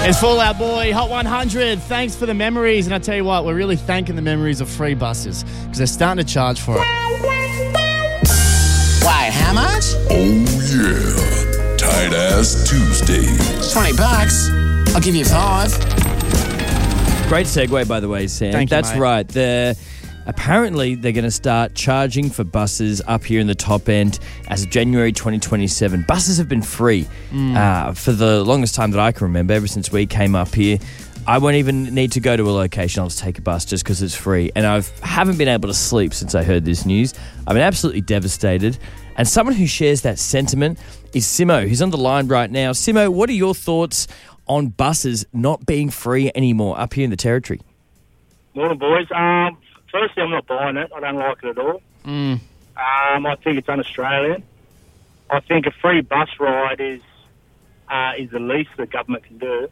It's Fall Out Boy, Hot 100. Thanks for the memories. And I tell you what, we're really thanking the memories of free buses because they're starting to charge for it. Wait, how much? Oh, yeah. Tight Ass Tuesdays. $20. I'll give you 5. Great segue, by the way, Sam. Thank you, That's mate. right. Apparently, they're going to start charging for buses up here in the top end as of January 2027. Buses have been free for the longest time that I can remember, ever since we came up here. I won't even need to go to a location. I'll just take a bus just because it's free. And I haven't been able to sleep since I heard this news. I've been absolutely devastated. And someone who shares that sentiment is Simo. He's on the line right now. Simo, what are your thoughts on buses not being free anymore up here in the Territory? Morning, boys. Firstly, I'm not buying it. I don't like it at all. I think it's un-Australian. I think a free bus ride is the least the government can do.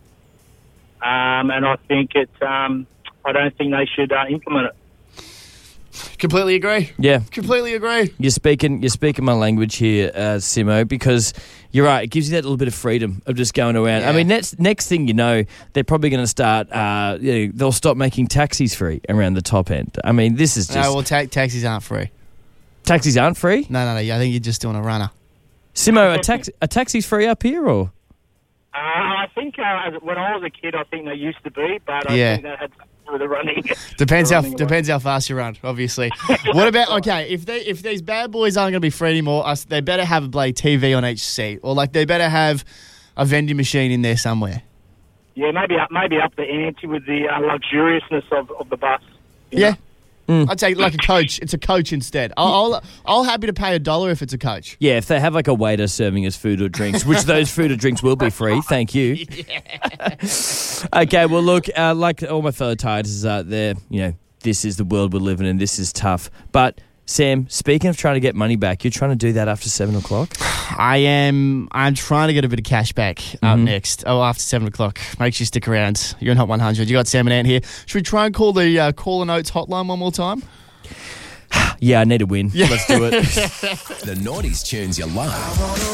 And I think I don't think they should implement it. Completely agree. Yeah. Completely agree. You're speaking my language here, Simo, because you're right. It gives you that little bit of freedom of just going around. Yeah. I mean, next thing you know, they're probably going to start. They'll stop making taxis free around the top end. I mean, this is just No, well, taxis aren't free. taxis aren't free. No. I think you're just doing a runner. Simo, are taxis free up here or? I think when I was a kid, I think they used to be, but I Yeah. think that had to do with the running. Depends running how fast you run, obviously. What about if these bad boys aren't going to be free anymore, they better have a bloody TV on each seat, or like they better have a vending machine in there somewhere. Yeah, maybe up the ante with the luxuriousness of the bus. Yeah. I'd take like a coach. It's a coach instead. I'll happy to pay $1 if it's a coach. Yeah, if they have like a waiter serving us food or drinks, which those food or drinks will be free. Thank you. Okay, well, look, like all my fellow Tigers out there, this is the world we're living in. This is tough. But, Sam, speaking of trying to get money back, you're trying to do that after 7 o'clock? I'm trying to get a bit of cash back up next. After 7 o'clock. Make sure you stick around. You're in Hot 100. You got Sam and Ant here. Should we try and call the Call and Notes hotline one more time? Yeah, I need a win. Yeah. Let's do it. The Naughties tunes you love.